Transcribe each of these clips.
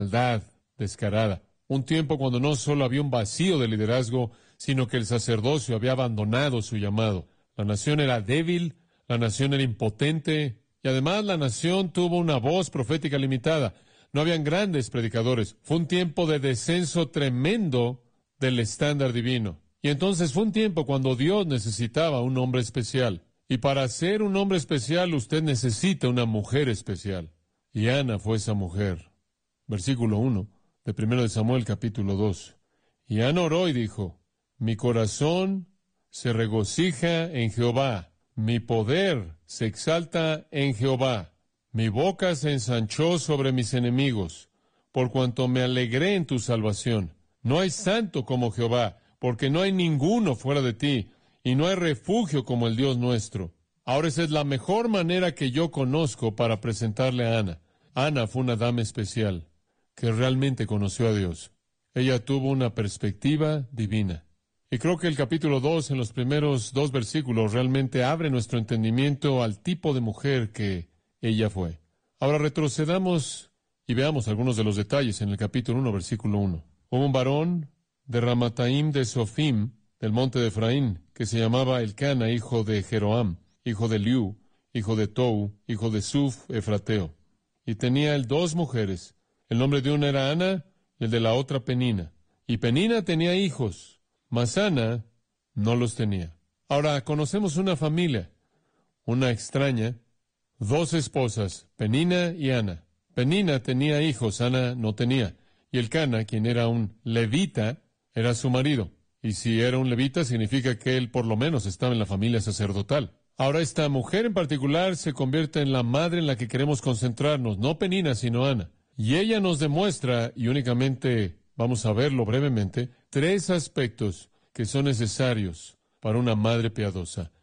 maldad descarada. Un tiempo cuando no solo había un vacío de liderazgo, sino que el sacerdocio había abandonado su llamado. La nación era débil, la nación era impotente, y además la nación tuvo una voz profética limitada. No habían grandes predicadores. Fue un tiempo de descenso tremendo del estándar divino. Y entonces fue un tiempo cuando Dios necesitaba un hombre especial. Y para ser un hombre especial, usted necesita una mujer especial. Y Ana fue esa mujer. Versículo 1 de 1 de Samuel capítulo 2. Y Ana oró y dijo, mi corazón se regocija en Jehová, mi poder se exalta en Jehová, mi boca se ensanchó sobre mis enemigos, por cuanto me alegré en tu salvación. No hay santo como Jehová, porque no hay ninguno fuera de ti, y no hay refugio como el Dios nuestro. Ahora esa es la mejor manera que yo conozco para presentarle a Ana. Ana fue una dama especial, que realmente conoció a Dios. Ella tuvo una perspectiva divina. Y creo que el capítulo 2, en los primeros 2 versículos, realmente abre nuestro entendimiento al tipo de mujer que ella fue. Ahora retrocedamos y veamos algunos de los detalles en el capítulo 1, versículo 1. Hubo un varón de Ramataim de Sofim, del monte de Efraín, que se llamaba Elcana, hijo de Jeroam, hijo de Liu, hijo de Tou, hijo de Suf, Efrateo. Y tenía él 2 mujeres. El nombre de una era Ana, y el de la otra Penina. Y Penina tenía hijos, mas Ana no los tenía. Ahora, conocemos una familia, una extraña, 2 esposas, Penina y Ana. Penina tenía hijos, Ana no tenía. Y Elcana, quien era un levita, era su marido. Y si era un levita, significa que él por lo menos estaba en la familia sacerdotal. Ahora, esta mujer en particular se convierte en la madre en la que queremos concentrarnos, no Penina, sino Ana. Y ella nos demuestra, y únicamente vamos a verlo brevemente, 3 aspectos que son necesarios para una madre piadosa.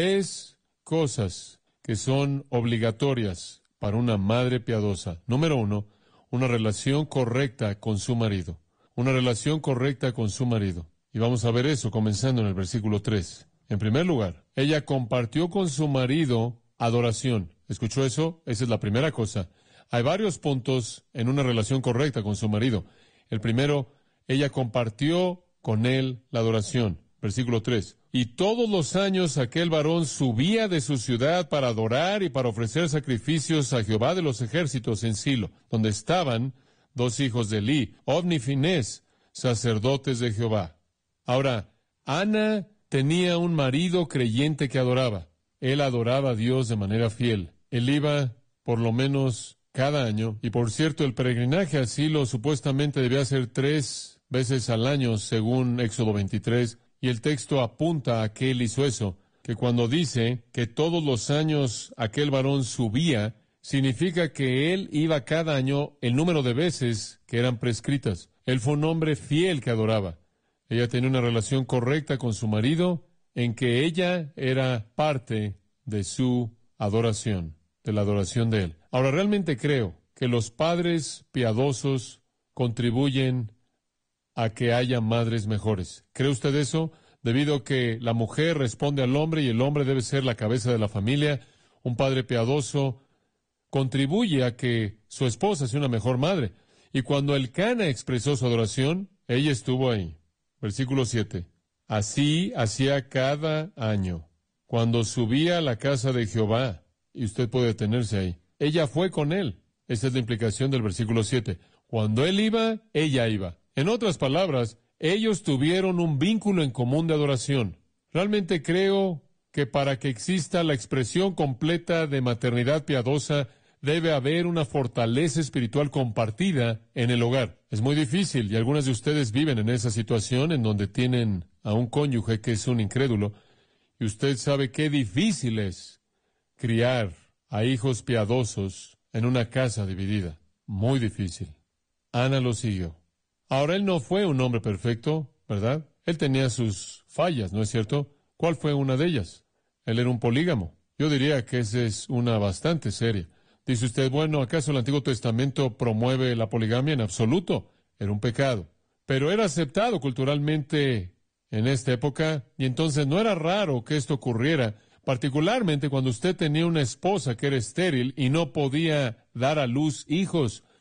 3 cosas que son obligatorias para una madre piadosa. Número 1, una relación correcta con su marido. Una relación correcta con su marido. Y vamos a ver eso comenzando en el versículo 3. En primer lugar, ella compartió con su marido adoración. ¿Escuchó eso? Esa es la primera cosa. Hay varios puntos en una relación correcta con su marido. El primero, ella compartió con él la adoración. Versículo 3. Y todos los años aquel varón subía de su ciudad para adorar y para ofrecer sacrificios a Jehová de los ejércitos en Silo, donde estaban 2 hijos de Eli, Ofni y Finés, sacerdotes de Jehová. Ahora, Ana tenía un marido creyente que adoraba. Él adoraba a Dios de manera fiel. Él iba por lo menos cada año, y por cierto, el peregrinaje a Silo supuestamente debía ser 3 veces al año, según Éxodo 23, y el texto apunta a que él hizo eso, que cuando dice que todos los años aquel varón subía, significa que él iba cada año el número de veces que eran prescritas. Él fue un hombre fiel que adoraba. Ella tenía una relación correcta con su marido, en que ella era parte de su adoración, de la adoración de él. Ahora, realmente creo que los padres piadosos contribuyen a que haya madres mejores. ¿Cree usted eso? Debido a que la mujer responde al hombre y el hombre debe ser la cabeza de la familia, un padre piadoso contribuye a que su esposa sea una mejor madre. Y cuando Elcana expresó su adoración, ella estuvo ahí. Versículo 7. Así hacía cada año, cuando subía a la casa de Jehová, y usted puede detenerse ahí. Ella fue con él. Esa es la implicación del versículo 7. Cuando él iba, ella iba. En otras palabras, ellos tuvieron un vínculo en común de adoración. Realmente creo que para que exista la expresión completa de maternidad piadosa, debe haber una fortaleza espiritual compartida en el hogar. Es muy difícil, y algunas de ustedes viven en esa situación en donde tienen a un cónyuge que es un incrédulo, y usted sabe qué difícil es criar a hijos piadosos en una casa dividida. Muy difícil. Ana lo siguió. Ahora, él no fue un hombre perfecto, ¿verdad? Él tenía sus fallas, ¿no es cierto? ¿Cuál fue una de ellas? Él era un polígamo. Yo diría que esa es una bastante seria. Dice usted, bueno, ¿acaso el Antiguo Testamento promueve la poligamia? En absoluto. Era un pecado. Pero era aceptado culturalmente en esta época, y entonces no era raro que esto ocurriera, particularmente cuando usted tenía una esposa que era estéril y no podía dar a luz hijos.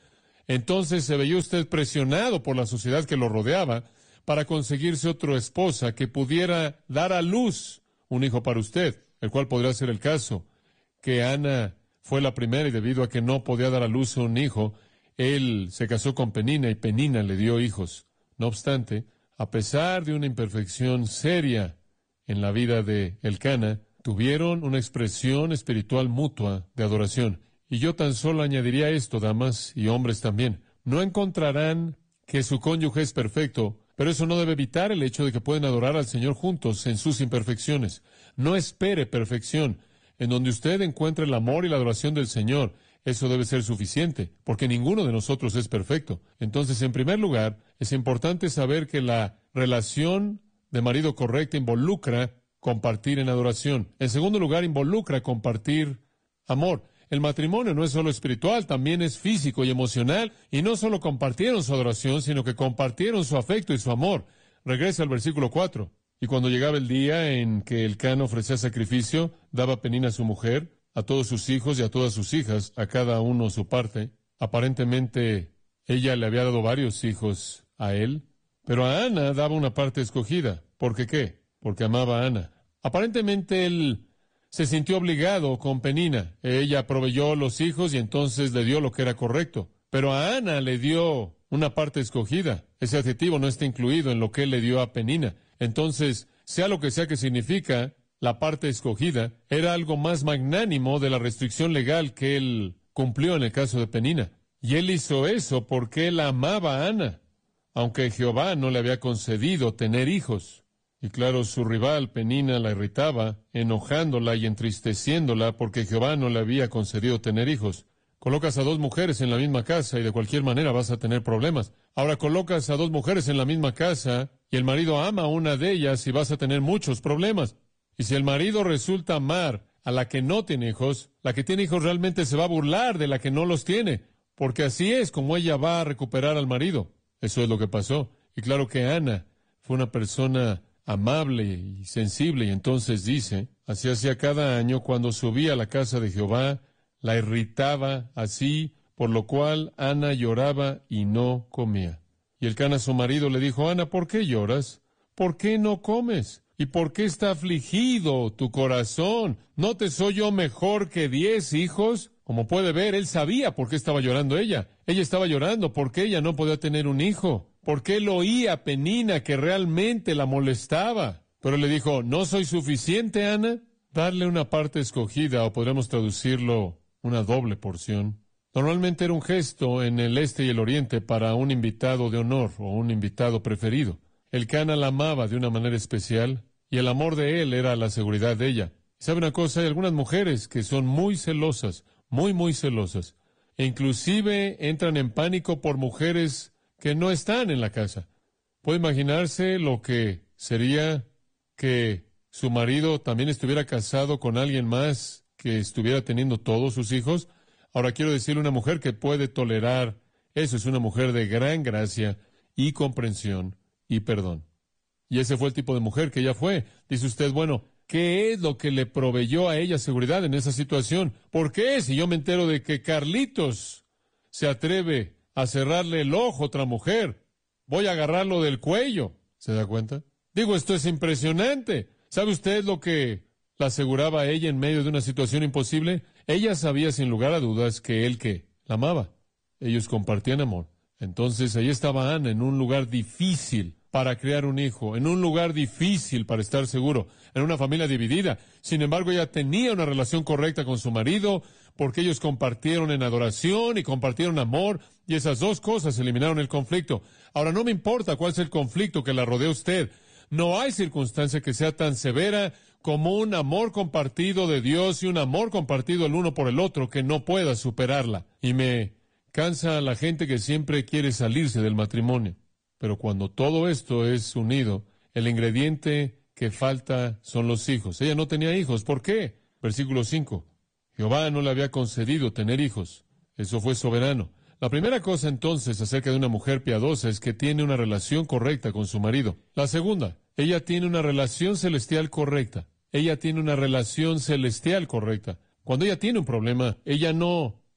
Entonces se veía usted presionado por la sociedad que lo rodeaba para conseguirse otra esposa que pudiera dar a luz un hijo para usted, el cual podría ser el caso, que Ana fue la primera y debido a que no podía dar a luz un hijo, él se casó con Penina y Penina le dio hijos. No obstante, a pesar de una imperfección seria en la vida de Elcana, tuvieron una expresión espiritual mutua de adoración. Y yo tan solo añadiría esto, damas y hombres también. No encontrarán que su cónyuge es perfecto, pero eso no debe evitar el hecho de que pueden adorar al Señor juntos en sus imperfecciones. No espere perfección. En donde usted encuentre el amor y la adoración del Señor, eso debe ser suficiente, porque ninguno de nosotros es perfecto. Entonces, en primer lugar, es importante saber que la relación de marido correcta involucra compartir en adoración. En segundo lugar, involucra compartir amor. El matrimonio no es solo espiritual, también es físico y emocional, y no solo compartieron su adoración, sino que compartieron su afecto y su amor. Regresa al versículo 4. Y cuando llegaba el día en que Elcana ofrecía sacrificio, daba Penina a su mujer, a todos sus hijos y a todas sus hijas, a cada uno su parte. Aparentemente, ella le había dado varios hijos a él, pero a Ana daba una parte escogida. ¿Por qué qué? Porque amaba a Ana. Aparentemente, él se sintió obligado con Penina. Ella proveyó los hijos y entonces le dio lo que era correcto. Pero a Ana le dio una parte escogida. Ese adjetivo no está incluido en lo que él le dio a Penina. Entonces, sea lo que sea que significa la parte escogida, era algo más magnánimo de la restricción legal que él cumplió en el caso de Penina. Y él hizo eso porque él amaba a Ana, aunque Jehová no le había concedido tener hijos. Y claro, su rival Penina la irritaba, enojándola y entristeciéndola porque Jehová no le había concedido tener hijos. Colocas a dos mujeres en la misma casa y de cualquier manera vas a tener problemas. Ahora colocas a dos mujeres en la misma casa y el marido ama a una de ellas y vas a tener muchos problemas. Y si el marido resulta amar a la que no tiene hijos, la que tiene hijos realmente se va a burlar de la que no los tiene, porque así es como ella va a recuperar al marido. Eso es lo que pasó. Y claro que Ana fue una persona amable y sensible, y entonces dice, así hacía cada año cuando subía a la casa de Jehová, la irritaba así, por lo cual Ana lloraba y no comía. Y Elcana su marido le dijo, Ana, ¿por qué lloras? ¿Por qué no comes? ¿Y por qué está afligido tu corazón? ¿No te soy yo mejor que 10 hijos? Como puede ver, él sabía por qué estaba llorando ella. Ella estaba llorando porque ella no podía tener un hijo. Porque él oía a Penina que realmente la molestaba. Pero le dijo, ¿no soy suficiente, Ana? Darle una parte escogida, o podremos traducirlo, una doble porción. Normalmente era un gesto en el este y el oriente para un invitado de honor o un invitado preferido. Elcana la amaba de una manera especial y el amor de él era la seguridad de ella. ¿Sabe una cosa? Hay algunas mujeres que son muy celosas, muy celosas. E inclusive entran en pánico por mujeres que no están en la casa. ¿Puede imaginarse lo que sería que su marido también estuviera casado con alguien más que estuviera teniendo todos sus hijos? Ahora quiero decirle, una mujer que puede tolerar eso es una mujer de gran gracia y comprensión y perdón. Y ese fue el tipo de mujer que ella fue. Dice usted, bueno, ¿qué es lo que le proveyó a ella seguridad en esa situación? ¿Por qué? Si yo me entero de que Carlitos se atreve a cerrarle el ojo a otra mujer, voy a agarrarlo del cuello. ¿Se da cuenta? Digo, esto es impresionante. ¿Sabe usted lo que la aseguraba a ella en medio de una situación imposible? Ella sabía sin lugar a dudas que él que la amaba. Ellos compartían amor. Entonces ahí estaba Ana en un lugar difícil para crear un hijo, en un lugar difícil para estar seguro, en una familia dividida. Sin embargo, ella tenía una relación correcta con su marido, porque ellos compartieron en adoración y compartieron amor, y esas dos cosas eliminaron el conflicto. Ahora, no me importa cuál sea el conflicto que la rodea a usted. No hay circunstancia que sea tan severa como un amor compartido de Dios y un amor compartido el uno por el otro que no pueda superarla. Y me cansa a la gente que siempre quiere salirse del matrimonio. Pero cuando todo esto es unido, el ingrediente que falta son los hijos. Ella no tenía hijos. ¿Por qué? Versículo 5. Jehová no le había concedido tener hijos. Eso fue soberano. La primera cosa entonces acerca de una mujer piadosa es que tiene una relación correcta con su marido. La segunda, ella tiene una relación celestial correcta. Ella tiene una relación celestial correcta. Cuando ella tiene un problema, ella no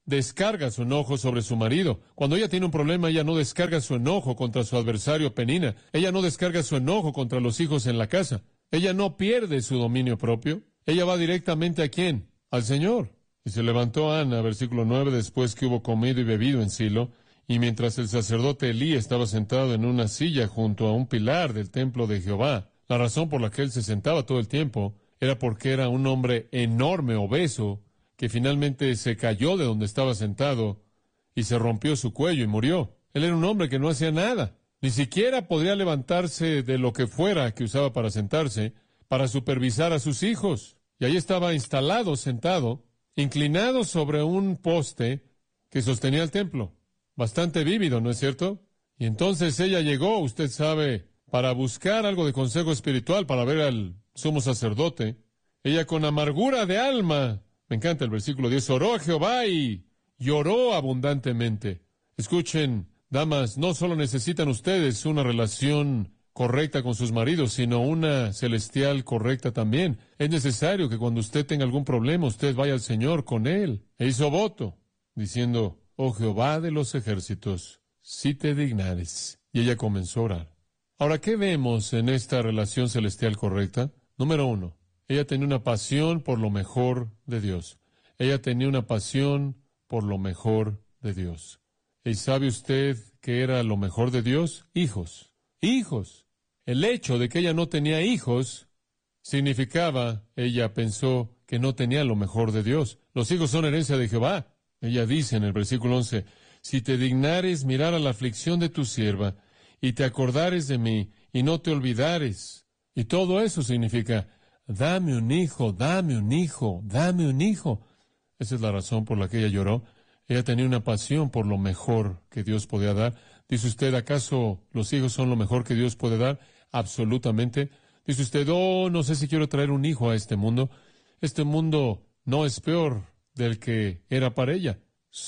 descarga su enojo sobre su marido. Cuando ella tiene un problema, ella no descarga su enojo contra su adversario Penina. Ella no descarga su enojo contra los hijos en la casa. Ella no pierde su dominio propio. Ella va directamente ¿a quién? Al Señor. Y se levantó Ana, versículo 9, después que hubo comido y bebido en Silo, y mientras el sacerdote Elí estaba sentado en una silla junto a un pilar del templo de Jehová. La razón por la que él se sentaba todo el tiempo era porque era un hombre enorme, obeso, que finalmente se cayó de donde estaba sentado y se rompió su cuello y murió. Él era un hombre que no hacía nada. Ni siquiera podría levantarse de lo que fuera que usaba para sentarse, para supervisar a sus hijos. Y ahí estaba instalado, sentado, inclinado sobre un poste que sostenía el templo. Bastante vívido, ¿no es cierto? Y entonces ella llegó, usted sabe, para buscar algo de consejo espiritual, para ver al sumo sacerdote. Ella con amargura de alma, me encanta el versículo 10, oró a Jehová y lloró abundantemente. Escuchen, damas, no solo necesitan ustedes una relación correcta con sus maridos, sino una celestial correcta también. Es necesario que cuando usted tenga algún problema, usted vaya al Señor con él. E hizo voto, diciendo, oh Jehová de los ejércitos, si te dignares. Y ella comenzó a orar. Ahora, ¿qué vemos en esta relación celestial correcta? Número 1, ella tenía una pasión por lo mejor de Dios. Ella tenía una pasión por lo mejor de Dios. ¿Y sabe usted qué era lo mejor de Dios? Hijos. Hijos. El hecho de que ella no tenía hijos significaba, ella pensó, que no tenía lo mejor de Dios. Los hijos son herencia de Jehová. Ella dice en el versículo 11, si te dignares mirar a la aflicción de tu sierva, y te acordares de mí, y no te olvidares. Y todo eso significa, dame un hijo, dame un hijo, dame un hijo. Esa es la razón por la que ella lloró. Ella tenía una pasión por lo mejor que Dios podía dar. Dice usted, ¿acaso los hijos son lo mejor que Dios puede dar? Absolutamente. Dice usted, oh, no sé si quiero traer un hijo a este mundo. Este mundo no es peor del que era para ella.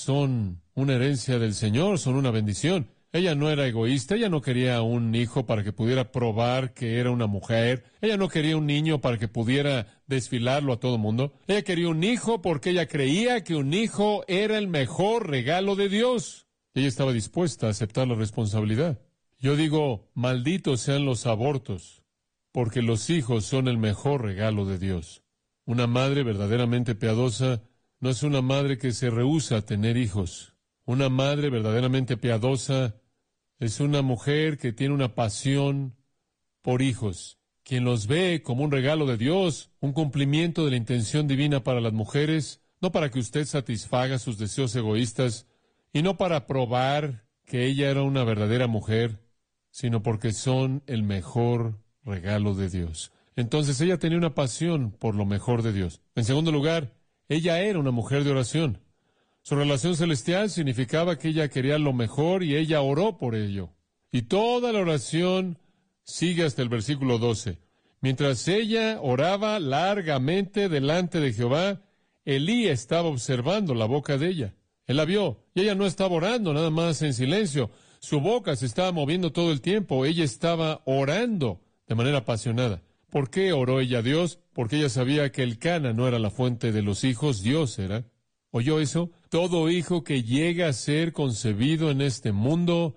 Son una herencia del Señor, son una bendición. Ella no era egoísta, ella no quería un hijo para que pudiera probar que era una mujer. Ella no quería un niño para que pudiera desfilarlo a todo mundo. Ella quería un hijo porque ella creía que un hijo era el mejor regalo de Dios. Ella estaba dispuesta a aceptar la responsabilidad. Yo digo, malditos sean los abortos, porque los hijos son el mejor regalo de Dios. Una madre verdaderamente piadosa no es una madre que se rehúsa a tener hijos. Una madre verdaderamente piadosa es una mujer que tiene una pasión por hijos, quien los ve como un regalo de Dios, un cumplimiento de la intención divina para las mujeres, no para que usted satisfaga sus deseos egoístas, y no para probar que ella era una verdadera mujer, sino porque son el mejor regalo de Dios. Entonces ella tenía una pasión por lo mejor de Dios. En segundo lugar, ella era una mujer de oración. Su relación celestial significaba que ella quería lo mejor y ella oró por ello. Y toda la oración sigue hasta el versículo 12. Mientras ella oraba largamente delante de Jehová, Elí estaba observando la boca de ella. Él la vio, y ella no estaba orando nada más en silencio. Su boca se estaba moviendo todo el tiempo. Ella estaba orando de manera apasionada. ¿Por qué oró ella a Dios? Porque ella sabía que el Cana no era la fuente de los hijos, Dios era. ¿Oyó eso? Todo hijo que llega a ser concebido en este mundo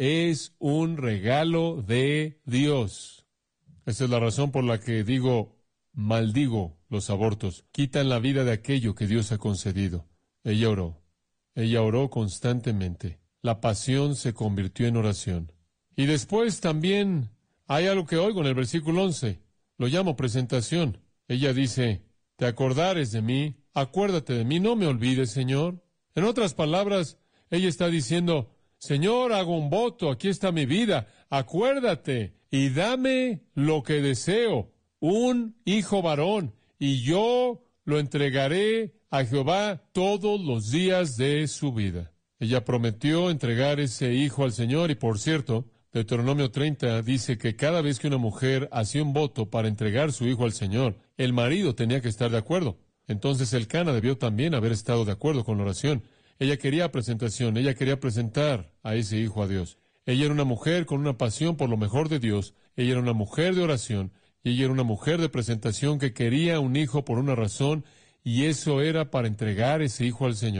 es un regalo de Dios. Esa es la razón por la que maldigo los abortos. Quitan la vida de aquello que Dios ha concedido. Ella oró. Ella oró constantemente. La pasión se convirtió en oración. Y después también hay algo que oigo en el versículo 11. Lo llamo presentación. Ella dice, te acordares de mí, acuérdate de mí, no me olvides, Señor. En otras palabras, ella está diciendo, Señor, hago un voto, aquí está mi vida, acuérdate y dame lo que deseo, un hijo varón, y yo lo entregaré a Jehová todos los días de su vida. Ella prometió entregar ese hijo al Señor y, por cierto, Deuteronomio 30 dice que cada vez que una mujer hacía un voto para entregar su hijo al Señor, el marido tenía que estar de acuerdo. Entonces el Cana debió también haber estado de acuerdo con la oración. Ella quería presentación, ella quería presentar a ese hijo a Dios. Ella era una mujer con una pasión por lo mejor de Dios, ella era una mujer de oración, y ella era una mujer de presentación que quería un hijo por una razón, y eso era para entregar ese hijo al Señor.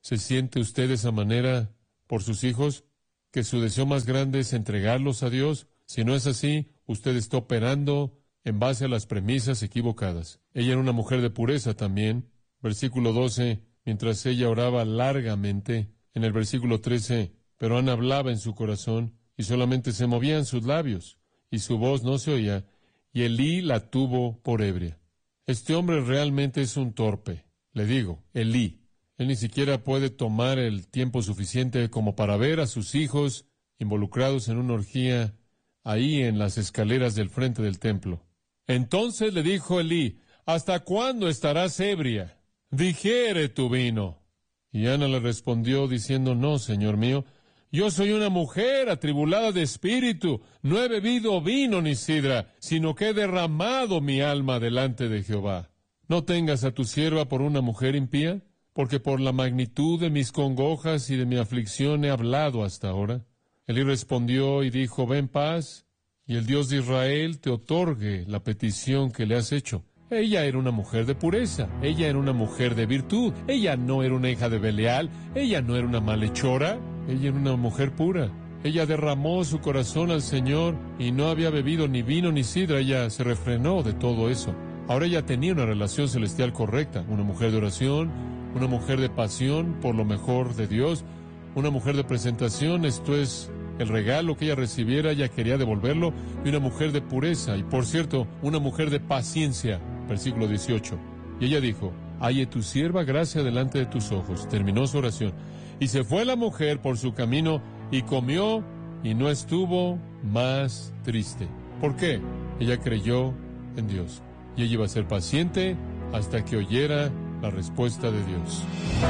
¿Se siente usted de esa manera por sus hijos? ¿Que su deseo más grande es entregarlos a Dios? Si no es así, usted está operando en base a las premisas equivocadas. Ella era una mujer de pureza también. Versículo 12, mientras ella oraba largamente. En el versículo 13, pero Ana hablaba en su corazón y solamente se movían sus labios y su voz no se oía, y Elí la tuvo por ebria. Este hombre realmente es un torpe. Le digo, Elí. Él ni siquiera puede tomar el tiempo suficiente como para ver a sus hijos involucrados en una orgía ahí en las escaleras del frente del templo. Entonces le dijo Elí, ¿hasta cuándo estarás ebria? Digiere tu vino. Y Ana le respondió diciendo, no, señor mío, yo soy una mujer atribulada de espíritu, no he bebido vino ni sidra, sino que he derramado mi alma delante de Jehová. ¿No tengas a tu sierva por una mujer impía? Porque por la magnitud de mis congojas y de mi aflicción he hablado hasta ahora. Elí respondió y dijo, ven paz, y el Dios de Israel te otorgue la petición que le has hecho. Ella era una mujer de pureza, ella era una mujer de virtud, ella no era una hija de Belial, ella no era una malhechora, ella era una mujer pura. Ella derramó su corazón al Señor y no había bebido ni vino ni sidra, ella se refrenó de todo eso. Ahora ella tenía una relación celestial correcta, una mujer de oración, una mujer de pasión por lo mejor de Dios, una mujer de presentación, esto es, el regalo que ella recibiera, ella quería devolverlo, y una mujer de pureza, y por cierto, una mujer de paciencia, versículo 18. Y ella dijo, halle tu sierva gracia delante de tus ojos. Terminó su oración. Y se fue la mujer por su camino, y comió, y no estuvo más triste. ¿Por qué? Ella creyó en Dios. Y ella iba a ser paciente hasta que oyera la respuesta de Dios.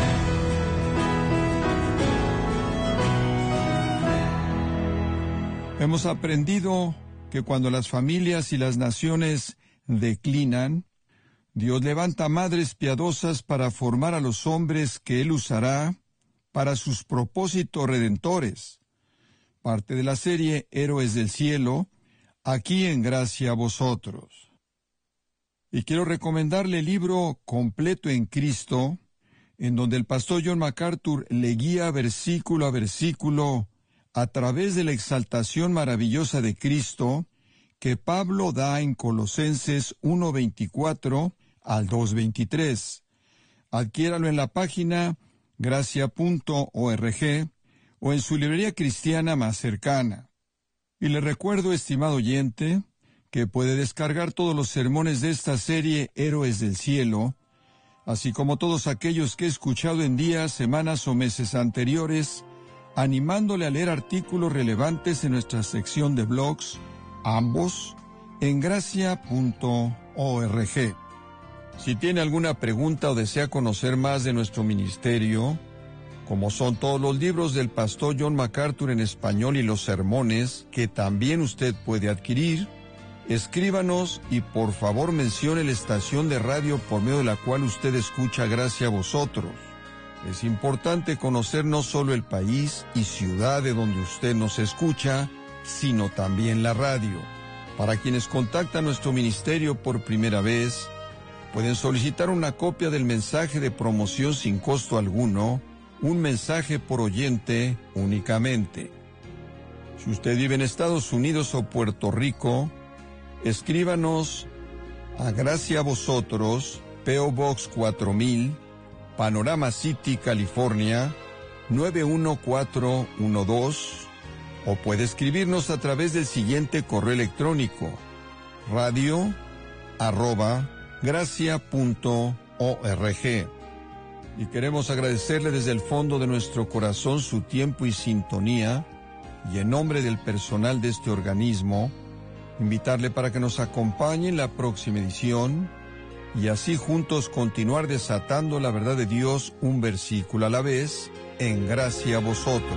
Hemos aprendido que cuando las familias y las naciones declinan, Dios levanta madres piadosas para formar a los hombres que Él usará para sus propósitos redentores. Parte de la serie Héroes del Cielo, aquí en Gracia a Vosotros. Y quiero recomendarle el libro Completo en Cristo, en donde el pastor John MacArthur le guía versículo a versículo a través de la exaltación maravillosa de Cristo que Pablo da en Colosenses 1:24 al 2:23. Adquiéralo en la página gracia.org o en su librería cristiana más cercana. Y le recuerdo, estimado oyente, que puede descargar todos los sermones de esta serie Héroes del Cielo, así como todos aquellos que he escuchado en días, semanas o meses anteriores, animándole a leer artículos relevantes en nuestra sección de blogs, ambos en gracia.org. Si tiene alguna pregunta o desea conocer más de nuestro ministerio, como son todos los libros del pastor John MacArthur en español y los sermones que también usted puede adquirir, escríbanos y por favor mencione la estación de radio por medio de la cual usted escucha Gracia a Vosotros. Es importante conocer no solo el país y ciudad de donde usted nos escucha, sino también la radio. Para quienes contactan nuestro ministerio por primera vez, pueden solicitar una copia del mensaje de promoción sin costo alguno, un mensaje por oyente únicamente. Si usted vive en Estados Unidos o Puerto Rico, escríbanos a Gracia a Vosotros, P.O. Box 4000, Panorama City, California, 91412, o puede escribirnos a través del siguiente correo electrónico, radio@gracia.org. Y queremos agradecerle desde el fondo de nuestro corazón su tiempo y sintonía, y en nombre del personal de este organismo, invitarle para que nos acompañe en la próxima edición, y así juntos continuar desatando la verdad de Dios un versículo a la vez, en Gracia a Vosotros.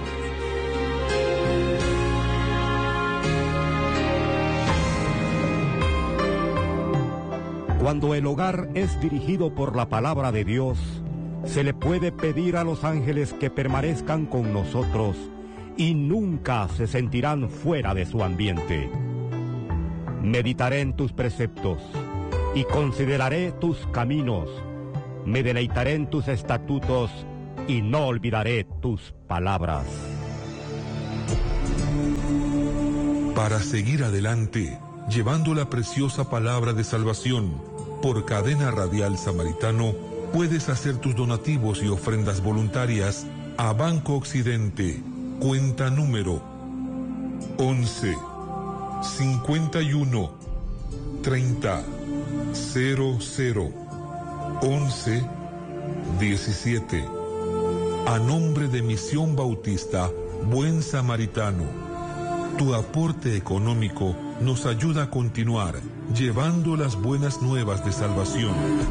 Cuando el hogar es dirigido por la palabra de Dios, se le puede pedir a los ángeles que permanezcan con nosotros y nunca se sentirán fuera de su ambiente. Meditaré en tus preceptos y consideraré tus caminos. Me deleitaré en tus estatutos y no olvidaré tus palabras. Para seguir adelante, llevando la preciosa palabra de salvación, por Cadena Radial Samaritano, puedes hacer tus donativos y ofrendas voluntarias a Banco Occidente, cuenta número 11 51 30 00 11 17. A nombre de Misión Bautista Buen Samaritano. Tu aporte económico nos ayuda a continuar llevando las buenas nuevas de salvación.